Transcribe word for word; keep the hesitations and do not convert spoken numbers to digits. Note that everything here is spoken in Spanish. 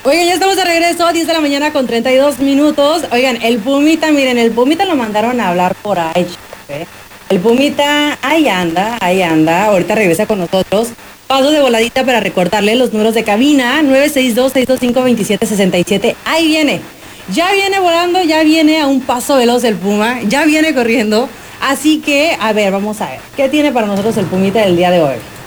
Oigan, ya estamos de regreso, diez de la mañana con treinta y dos minutos. Oigan, el Pumita, miren, el Pumita lo mandaron a hablar por ahí. ¿eh? El Pumita, ahí anda, ahí anda. Ahorita regresa con nosotros. Paso de voladita para recordarle los números de cabina: nueve seis dos, seis dos cinco, dos siete seis siete. Ahí viene. Ya viene volando, ya viene a un paso veloz el Puma, ya viene corriendo. Así que, a ver, vamos a ver. ¿Qué tiene para nosotros el Pumita del día de hoy?